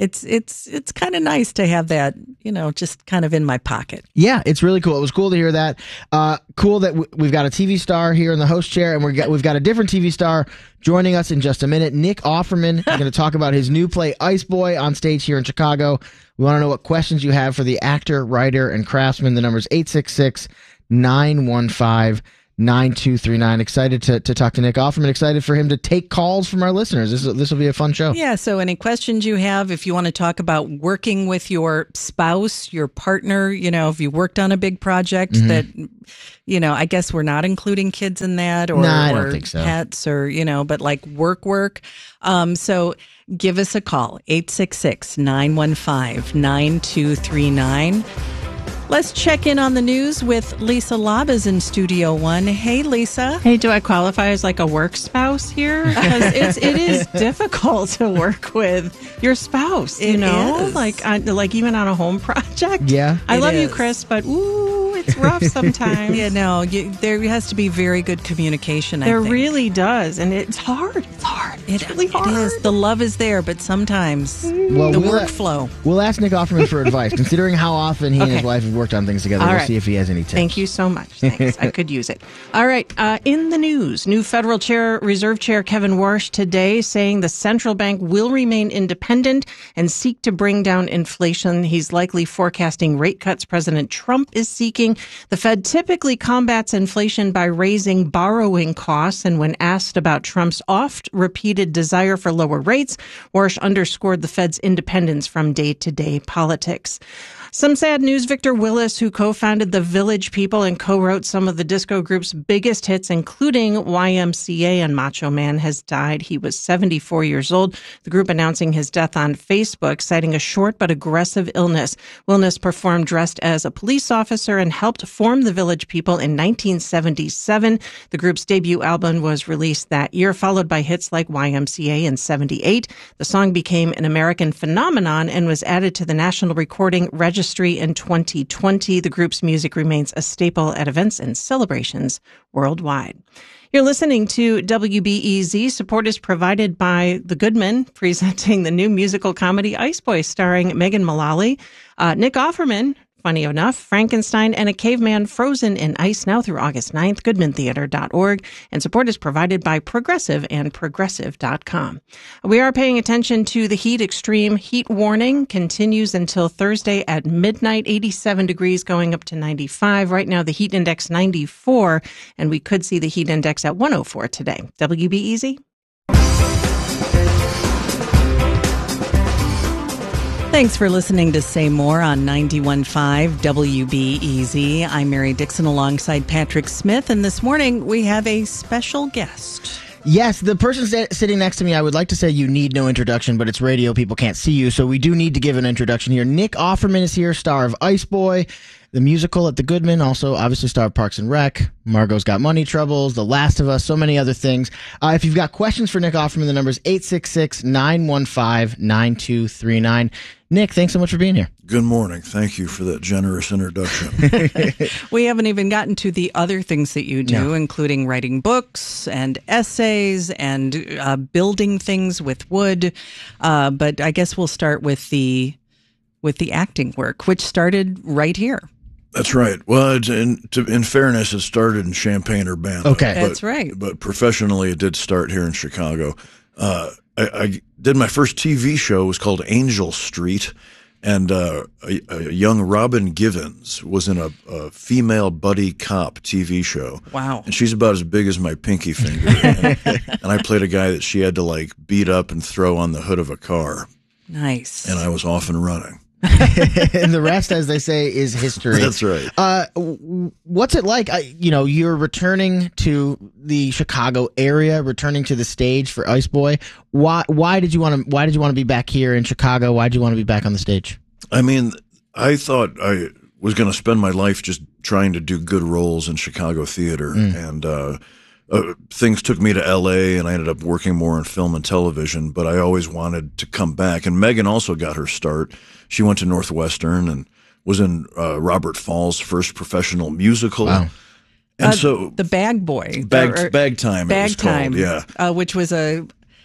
it's it's it's kind of nice to have that, you know, just kind of in my pocket. Yeah, it's really cool. It was cool to hear that. Uh, cool that w- we've got a T V star here in the host chair, and we've got, we've got a different T V star joining us in just a minute. Nick Offerman is going to talk about his new play, Ice Boy, on stage here in Chicago. We want to know what questions you have for the actor, writer, and craftsman. The number is eight six six, nine one five, nine two three nine. Excited to, to talk to Nick Offerman. Excited for him to take calls from our listeners. This is, this will be a fun show. Yeah, so any questions you have, if you want to talk about working with your spouse, your partner, you know, if you worked on a big project mm-hmm. that, you know, I guess we're not including kids in that or, no, I don't or think so. pets or, you know, but like work, work. Um, so give us a call, eight six six, nine one five, nine two three nine. Let's check in on the news with Lisa Labas in Studio One. Hey, Lisa. Hey, do I qualify as like a work spouse here? Because it's it is difficult to work with your spouse. You It know, is. like on, like even on a home project. Yeah, I it love you, is. Chris, but ooh, it's rough sometimes. Yeah, no, you, there has to be very good communication. I There think. really does, and it's hard. It's hard. It's really hard. It is. The love is there, but sometimes Well, the we'll, workflow. We'll ask Nick Offerman for advice, considering how often he and his Okay. wife have worked on things together. All we'll right. see if he has any tips. Thank you so much. Thanks. I could use it. All right. Uh, in the news, new Federal Chair, Reserve Chair Kevin Warsh today saying the central bank will remain independent and seek to bring down inflation. He's likely forecasting rate cuts President Trump is seeking. The Fed typically combats inflation by raising borrowing costs. And when asked about Trump's oft-repeated desire for lower rates, Warsh underscored the Fed's independence from day-to-day politics. Some sad news, Victor Willis, who co-founded the Village People and co-wrote some of the disco group's biggest hits, including Y M C A and Macho Man, has died. He was seventy-four years old. The group announcing his death on Facebook, citing a short but aggressive illness. Willis performed dressed as a police officer and helped form the Village People in nineteen seventy-seven. The group's debut album was released that year, followed by hits like Y M C A in seventy-eight. The song became an American phenomenon and was added to the National Recording Registry in twenty twenty. The group's music remains a staple at events and celebrations worldwide. You're listening to W B E Z. Support is provided by The Goodman, presenting the new musical comedy Ice Boy, starring Megan Mullally, uh, Nick Offerman, funny enough, Frankenstein, and a caveman frozen in ice now through August ninth, goodman theater dot org. And support is provided by Progressive and progressive dot com. We are paying attention to the heat. Extreme heat warning continues until Thursday at midnight, eighty-seven degrees going up to ninety-five. Right now, the heat index ninety-four, and we could see the heat index at one oh four today. W B E Z. Thanks for listening to Say More on ninety-one point five W B E Z. I'm Mary Dixon alongside Patrick Smith, and this morning we have a special guest. Yes, the person st- sitting next to me, I would like to say you need no introduction, but it's radio. People can't see you, so we do need to give an introduction here. Nick Offerman is here, star of Ice Boy, the musical at the Goodman, also obviously star of Parks and Rec, Margot's Got Money Troubles, The Last of Us, so many other things. Uh, if you've got questions for Nick Offerman, the number is eight six six, nine one five, nine two three nine. Nick, thanks so much for being here. Good morning. Thank you for that generous introduction. We haven't even gotten to the other things that you do, No. including writing books and essays and uh, building things with wood. Uh, but I guess we'll start with the with the acting work, which started right here. That's right. Well, it's in, to, in fairness, it started in Champaign, Urbana. Okay. but- That's right. But professionally, it did start here in Chicago. Uh, I, I did my first T V show. It was called Angel Street. And uh, a, a young Robin Givens was in a, a female buddy cop T V show. Wow. And she's about as big as my pinky finger. and, and I played a guy that she had to like beat up and throw on the hood of a car. Nice. And I was off and running. And the rest, as they say, is history. That's right. Uh, w- what's it like? I, you know, you're returning to the Chicago area, returning to the stage for Ice Boy. Why? Why did you want to? Why did you want to be back here in Chicago? Why did you want to be back on the stage? I mean, I thought I was going to spend my life just trying to do good roles in Chicago theater, Mm. and uh, uh, things took me to L A, and I ended up working more in film and television. But I always wanted to come back. And Megan also got her start. She went to Northwestern and was in uh, Robert Fall's first professional musical. Wow. And Uh, so the Bag Boy, Bag, or- Bag Time, it Bag was called, Time, yeah. uh, which was a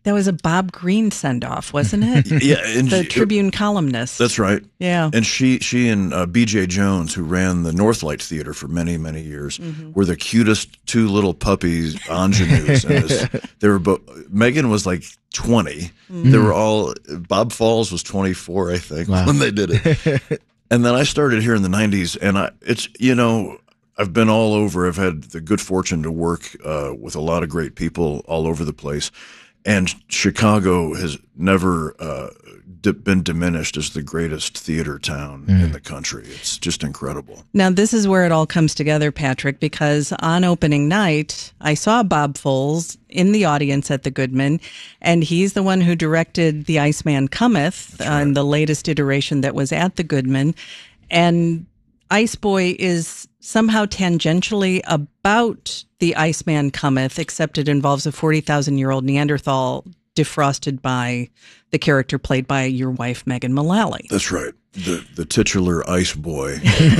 That was a Bob Greene send-off, wasn't it? Yeah, and the she- Tribune columnist. That's right. Yeah. And she she and uh, B J Jones, who ran the Northlight Theater for many, many years, Mhm. were the cutest two little puppies, ingenues. in this. They were both, Megan was like twenty. Mhm. They were all, Bob Falls was twenty-four, I think, Wow. when they did it. And then I started here in the nineties, and I, it's, you know, I've been all over. I've had the good fortune to work uh, with a lot of great people all over the place. And Chicago has never uh, d- been diminished as the greatest theater town Mm. in the country. It's just incredible. Now, this is where it all comes together, Patrick, because on opening night, I saw Bob Foles in the audience at the Goodman, and he's the one who directed The Iceman Cometh, uh, in the latest iteration that was at the Goodman. And Ice Boy is somehow tangentially about The Iceman Cometh, except it involves a forty thousand year old Neanderthal defrosted by the character played by your wife, Megan Mullally. That's right. The the titular Ice Boy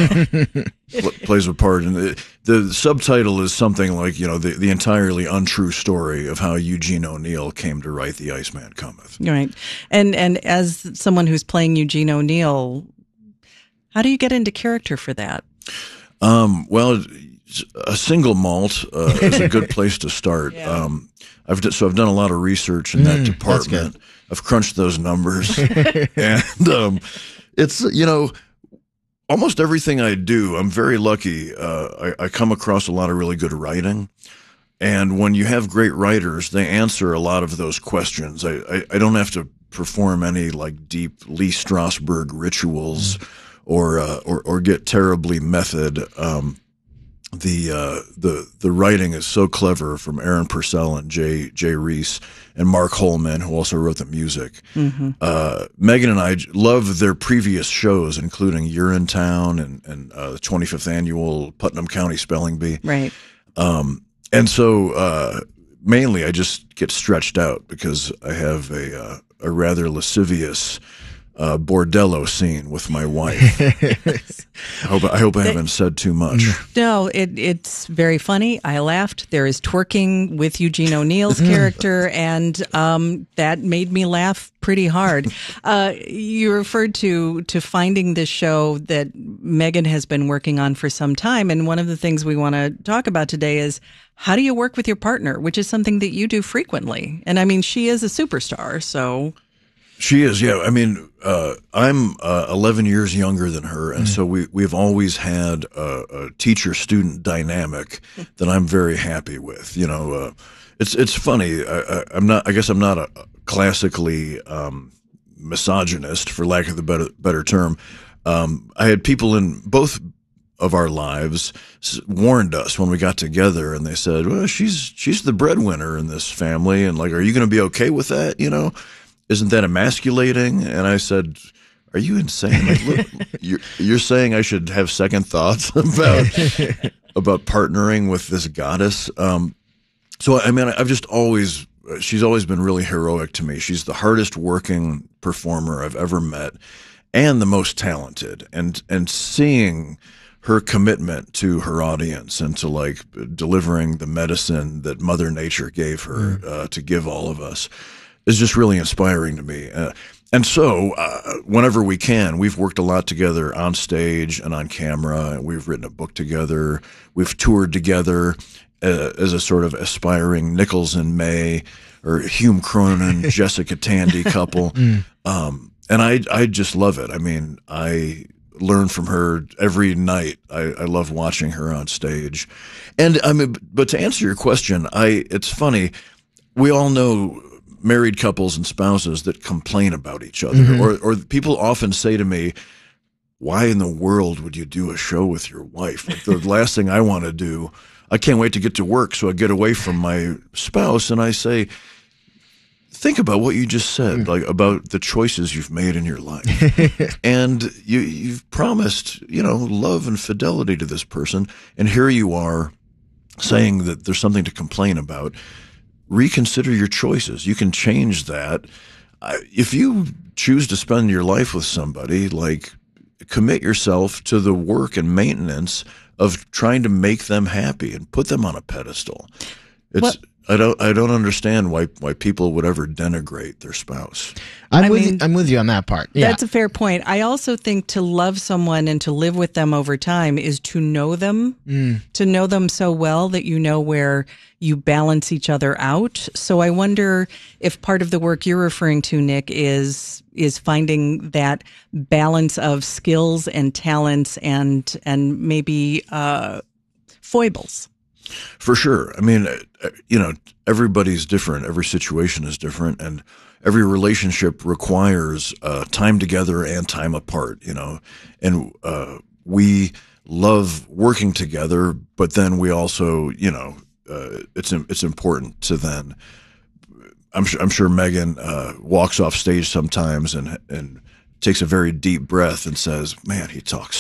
pl- plays a part in the, the subtitle is something like, you know, the, the entirely untrue story of how Eugene O'Neill came to write The Iceman Cometh. Right. And and as someone who's playing Eugene O'Neill, how do you get into character for that? Um, well, a single malt uh, is a good place to start. Um, I've d- so I've done a lot of research in that Mm, that's department. good. I've crunched those numbers, and um, it's you know almost everything I do. I'm very lucky. Uh, I, I come across a lot of really good writing, and when you have great writers, they answer a lot of those questions. I I, I don't have to perform any like deep Lee Strasberg rituals. Mm. Or, uh, or or get terribly method. Um, the uh, the the writing is so clever from Aaron Purcell and Jay Jay Reese and Mark Holman, who also wrote the music. Mm-hmm. Uh, Megan and I love their previous shows, including Urinetown and and uh, the twenty-fifth annual Putnam County Spelling Bee. Right. Um, and so uh, mainly, I just get stretched out because I have a uh, a rather lascivious. Uh, bordello scene with my wife. I hope I hope I haven't said too much. No, it, it's very funny. I laughed. There is twerking with Eugene O'Neill's character, and um, that made me laugh pretty hard. Uh, you referred to to finding this show that Megan has been working on for some time, and one of the things we want to talk about today is how do you work with your partner, which is something that you do frequently. And I mean, she is a superstar, so... She is, yeah. I mean, uh, I'm uh, eleven years younger than her, and mm. so we we've always had a, a teacher-student dynamic that I'm very happy with. You know, uh, it's it's funny. I, I, I'm not. I guess I'm not a classically um, misogynist, for lack of the better better term. Um, I had people in both of our lives warned us when we got together, and they said, "Well, she's she's the breadwinner in this family, and like, are you going to be okay with that? You know." Isn't that emasculating? And I said, are you insane? Like, look, you're, you're saying I should have second thoughts about about partnering with this goddess? Um, so, I mean, I've just always, she's always been really heroic to me. She's the hardest working performer I've ever met and the most talented. And, and seeing her commitment to her audience and to like delivering the medicine that Mother Nature gave her uh, to give all of us is just really inspiring to me. Uh, and so uh, whenever we can, we've worked a lot together on stage and on camera. We've written a book together. We've toured together uh, as a sort of aspiring Nichols and May or Hume Cronin, Jessica Tandy couple. Mm. Um, and I, I just love it. I mean, I learn from her every night. I, I love watching her on stage. And I mean, but to answer your question, I, it's funny. We all know married couples and spouses that complain about each other, mm-hmm. or or people often say to me, why in the world would you do a show with your wife? Like, the last thing I want to do, I can't wait to get to work so I get away from my spouse. And I say, think about what you just said, like about the choices you've made in your life. And you, you've promised, you know, love and fidelity to this person. And here you are saying that there's something to complain about. Reconsider your choices. You can change that. Uh, if you choose to spend your life with somebody, like, commit yourself to the work and maintenance of trying to make them happy and put them on a pedestal. It's Well- I don't I don't understand why why people would ever denigrate their spouse. I'm I with mean, you, I'm with you on that part. Yeah. That's a fair point. I also think to love someone and to live with them over time is to know them, Mm. to know them so well that you know where you balance each other out. So I wonder if part of the work you're referring to, Nick, is is finding that balance of skills and talents and and maybe uh, foibles. For sure. I mean, uh, you know, everybody's different. Every situation is different, and every relationship requires uh, time together and time apart. You know, and uh, we love working together, but then we also, you know, uh, it's it's important to then. I'm sure I'm sure Megan uh, walks off stage sometimes and and. takes a very deep breath and says, "Man, he talks,"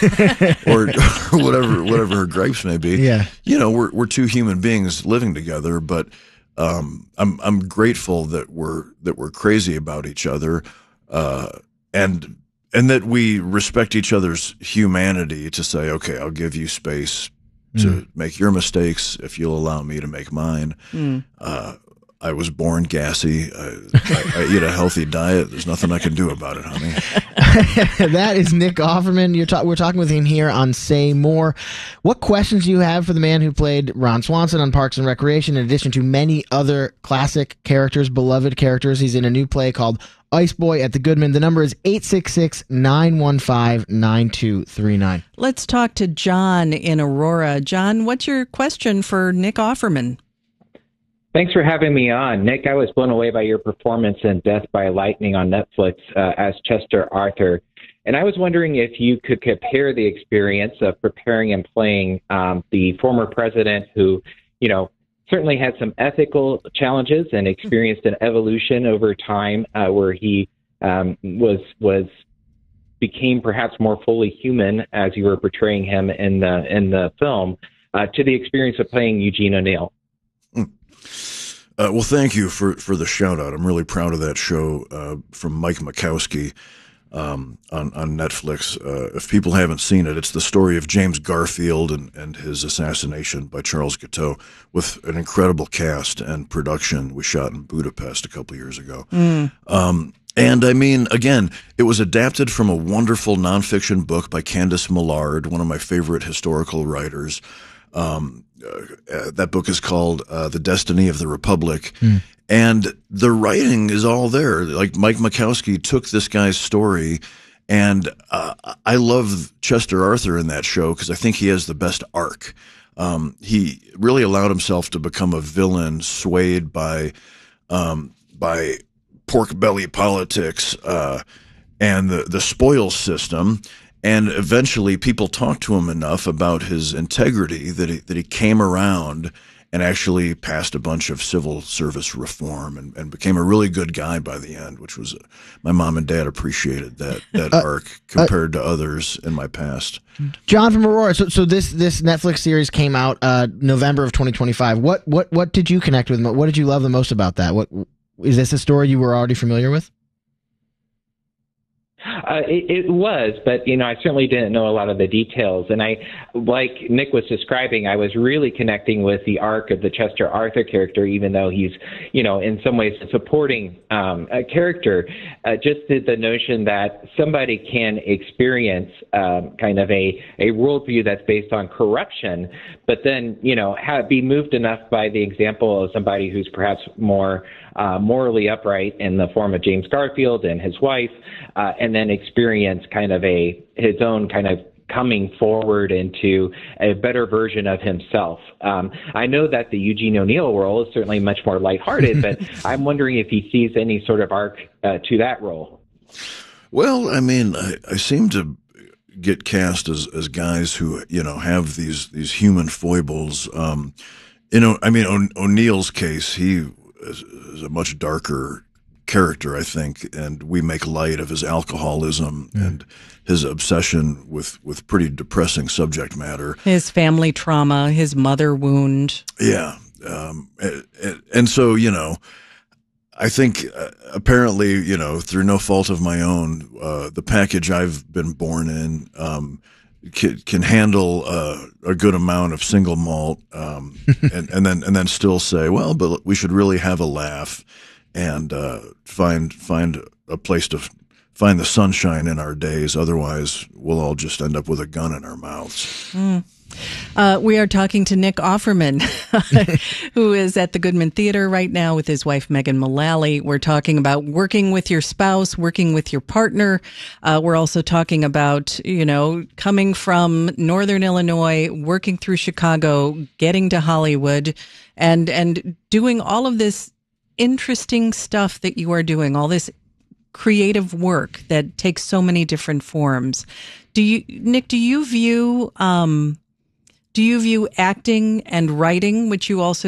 or, or whatever, whatever her gripes may be. Yeah, you know, we're we're two human beings living together, but um, I'm I'm grateful that we're that we're crazy about each other, uh, and and that we respect each other's humanity to say, "Okay, I'll give you space to Mm. make your mistakes if you'll allow me to make mine." Mm. Uh, I was born gassy. I, I, I eat a healthy diet. There's nothing I can do about it, honey. That is Nick Offerman. You're ta- we're talking with him here on Say More. What questions do you have for the man who played Ron Swanson on Parks and Recreation, in addition to many other classic characters, beloved characters? He's in a new play called Ice Boy at the Goodman. The number is eight six six, nine one five, nine two three nine. Let's talk to John in Aurora. John, what's your question for Nick Offerman? Thanks for having me on. Nick, I was blown away by your performance in Death by Lightning on Netflix uh, as Chester Arthur. And I was wondering if you could compare the experience of preparing and playing um, the former president who, you know, certainly had some ethical challenges and experienced an evolution over time uh, where he um, was was became perhaps more fully human as you were portraying him in the in the film, uh, to the experience of playing Eugene O'Neill. Uh, well, thank you for, for the shout out. I'm really proud of that show uh, from Mike Makowski um, on, on Netflix. Uh, if people haven't seen it, it's the story of James Garfield and, and his assassination by Charles Guiteau, with an incredible cast and production we shot in Budapest a couple years ago. Mm. Um, and I mean, again, it was adapted from a wonderful nonfiction book by Candace Millard, one of my favorite historical writers. Um, uh, that book is called uh, The Destiny of the Republic. Mm. And the writing is all there. Like Mike Makowski took this guy's story, and uh, I love Chester Arthur in that show because I think he has the best arc. Um, he really allowed himself to become a villain swayed by um, by pork belly politics uh, and the, the spoils system. And eventually people talked to him enough about his integrity that he, that he came around and actually passed a bunch of civil service reform and, and became a really good guy by the end, which was, uh, my mom and dad appreciated that, that Uh, arc compared to others in my past. John from Aurora. So, so this this Netflix series came out uh, November of twenty twenty-five. What what what did you connect with? What did you love the most about that? What is this a story you were already familiar with? Uh, it, it was, but, you know, I certainly didn't know a lot of the details. And I, like Nick was describing, I was really connecting with the arc of the Chester Arthur character, even though he's, you know, in some ways a supporting um, a character. Uh, just the, the notion that somebody can experience um, kind of a, a worldview that's based on corruption, but then, you know, have, be moved enough by the example of somebody who's perhaps more uh, morally upright in the form of James Garfield and his wife, uh, and then experience kind of a his own kind of coming forward into a better version of himself. Um, I know that the Eugene O'Neill role is certainly much more lighthearted, but I'm wondering if he sees any sort of arc uh, to that role. Well, I mean, I, I seem to get cast as, as guys who, you know, have these, these human foibles. Um, you know, I mean, o- O'Neill's case, he is, is a much darker character, I think, and we make light of his alcoholism yeah. and his obsession with, with pretty depressing subject matter. His family trauma, his mother wound. Yeah. Um, and, and so, you know, I think uh, apparently, you know, through no fault of my own, uh, the package I've been born in, um, can, can handle uh, a good amount of single malt, um, and, and then and then still say, well, but we should really have a laugh and uh, find find a place to find the sunshine in our days. Otherwise, we'll all just end up with a gun in our mouths. Mm. Uh, we are talking to Nick Offerman, who is at the Goodman Theater right now with his wife, Megan Mullally. We're talking about working with your spouse, working with your partner. Uh, we're also talking about, you know, coming from Northern Illinois, working through Chicago, getting to Hollywood, and and doing all of this interesting stuff that you are doing, all this creative work that takes so many different forms. Do you, Nick, do you view... Um, Do you view acting and writing, which you also